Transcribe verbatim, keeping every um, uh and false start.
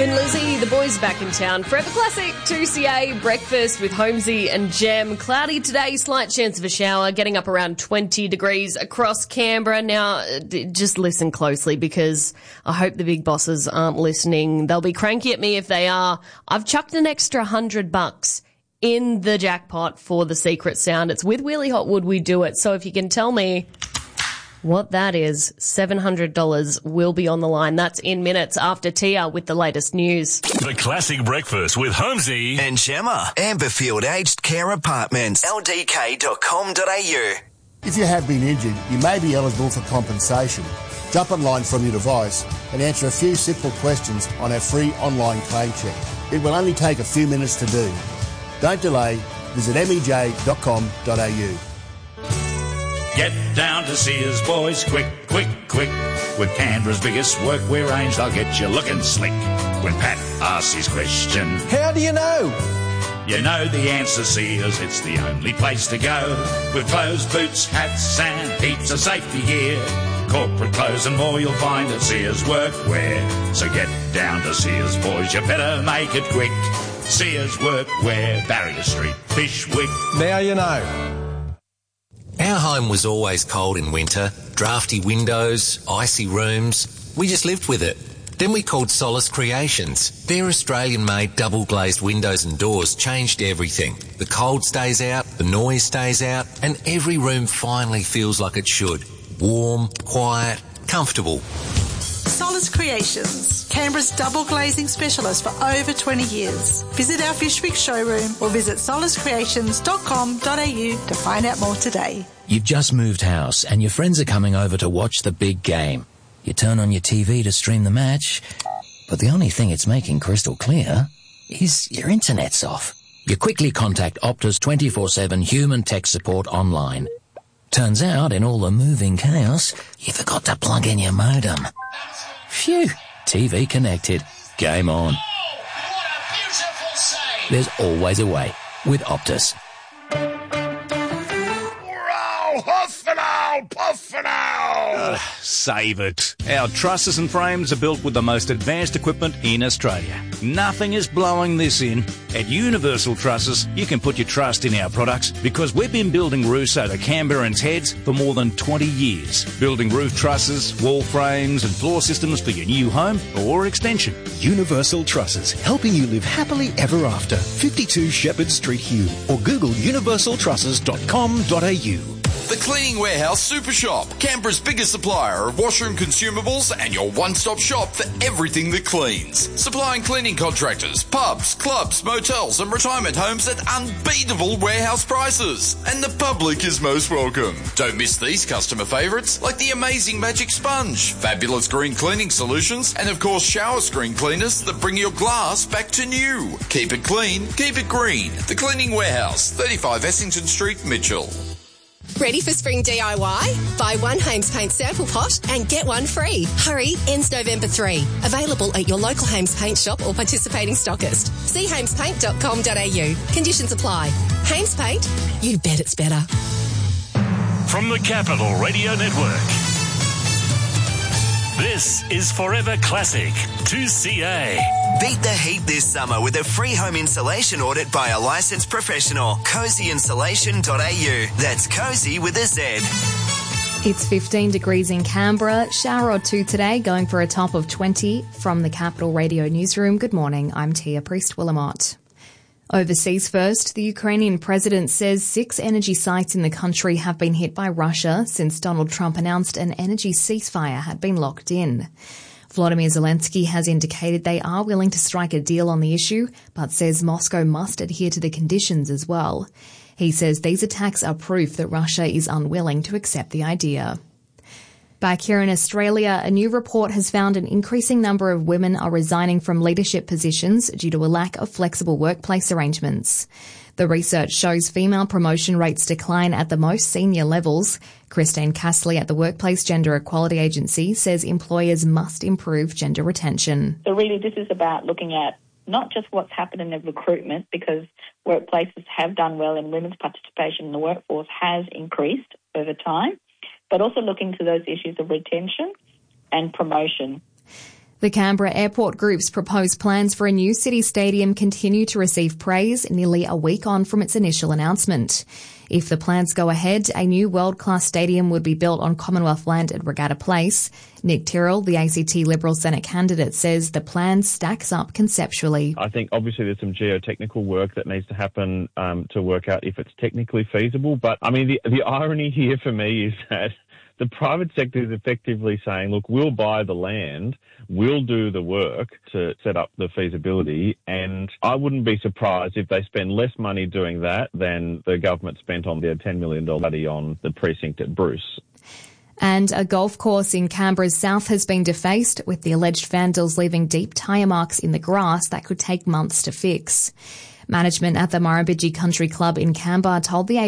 Thin Lizzy, the boys back in town. Forever Classic, two C A, breakfast with Holmesy and Jem. Cloudy today, slight chance of a shower, getting up around twenty degrees across Canberra. Now, just listen closely because I hope the big bosses aren't listening. They'll be cranky at me if they are. I've chucked an extra hundred bucks in the jackpot for the secret sound. It's with Wheelie Hotwood we do it. So if you can tell me what that is, seven hundred dollars will be on the line. That's in minutes after Tia with the latest news. The Classic Breakfast with Holmesy and Gemma. Amberfield Aged Care Apartments. L D K dot com dot A U. If you have been injured, you may be eligible for compensation. Jump online from your device and answer a few simple questions on our free online claim check. It will only take a few minutes to do. Don't delay. Visit M E J dot com dot A U. Get down to Sears, boys, quick, quick, quick. With Canberra's biggest workwear range, they'll get you looking slick. When Pat asks his question, how do you know? You know the answer, Sears, it's the only place to go. With clothes, boots, hats and heaps of safety gear. Corporate clothes and more you'll find at Sears Workwear. So get down to Sears, boys, you better make it quick. Sears Workwear, Barrier Street, Fishwick. Now you know. Our home was always cold in winter, drafty windows, icy rooms. We just lived with it. Then we called Solace Creations. Their Australian-made double-glazed windows and doors changed everything. The cold stays out, the noise stays out, and every room finally feels like it should. Warm, quiet, comfortable. Solace Creations, Canberra's double glazing specialist for over twenty years. Visit our Fishwick showroom or visit solace creations dot com dot A U to find out more today. You've just moved house and your friends are coming over to watch the big game. You turn on your T V to stream the match, but the only thing it's making crystal clear is your internet's off. You quickly contact Optus twenty-four seven human tech support online. Turns out, in all the moving chaos, you forgot to plug in your modem. Phew, T V connected. Game on. Oh, what a beautiful save. There's always a way with Optus. Huff and owl, puff and owl. Uh, save it. Our trusses and frames are built with the most advanced equipment in Australia. Nothing is blowing this in. At Universal Trusses, you can put your trust in our products because we've been building roofs over Canberrans' heads for more than twenty years. Building roof trusses, wall frames and floor systems for your new home or extension. Universal Trusses, helping you live happily ever after. fifty-two Shepherd Street, Hume, or Google universal trusses dot com dot A U. The Cleaning Warehouse Super Shop, Canberra's biggest supplier of washroom consumables and your one-stop shop for everything that cleans. Supplying cleaning contractors, pubs, clubs, motels and retirement homes at unbeatable warehouse prices. And the public is most welcome. Don't miss these customer favourites like the amazing Magic Sponge, fabulous green cleaning solutions and of course shower screen cleaners that bring your glass back to new. Keep it clean, keep it green. The Cleaning Warehouse, thirty-five Essington Street, Mitchell. Ready for spring D I Y? Buy one Hames Paint sample pot and get one free. Hurry, ends November third. Available at your local Hames Paint shop or participating stockist. See hames paint dot com dot A U. Conditions apply. Hames Paint, you bet it's better. From the Capital Radio Network, this is Forever Classic two C A. Beat the heat this summer with a free home insulation audit by a licensed professional. cozy insulation dot A U. That's cozy with a Z. It's fifteen degrees in Canberra. Shower or two today, going for a top of twenty. From the Capital Radio Newsroom, good morning. I'm Tia Priest-Willamott. Overseas first, the Ukrainian president says six energy sites in the country have been hit by Russia since Donald Trump announced an energy ceasefire had been locked in. Volodymyr Zelensky has indicated they are willing to strike a deal on the issue, but says Moscow must adhere to the conditions as well. He says these attacks are proof that Russia is unwilling to accept the idea. Back here in Australia, a new report has found an increasing number of women are resigning from leadership positions due to a lack of flexible workplace arrangements. The research shows female promotion rates decline at the most senior levels. Christine Castley at the Workplace Gender Equality Agency says employers must improve gender retention. So really this is about looking at not just what's happened in the recruitment, because workplaces have done well and women's participation in the workforce has increased over time, but also looking to those issues of retention and promotion. The Canberra Airport Group's proposed plans for a new city stadium continue to receive praise nearly a week on from its initial announcement. If the plans go ahead, a new world-class stadium would be built on Commonwealth land at Regatta Place. Nick Tyrrell, the A C T Liberal Senate candidate, says the plan stacks up conceptually. I think obviously there's some geotechnical work that needs to happen um, to work out if it's technically feasible. But, I mean, the, the irony here for me is that the private sector is effectively saying, look, we'll buy the land, we'll do the work to set up the feasibility, and I wouldn't be surprised if they spend less money doing that than the government spent on their ten million dollars study on the precinct at Bruce. And a golf course in Canberra's south has been defaced, with the alleged vandals leaving deep tyre marks in the grass that could take months to fix. Management at the Murrumbidgee Country Club in Canberra told the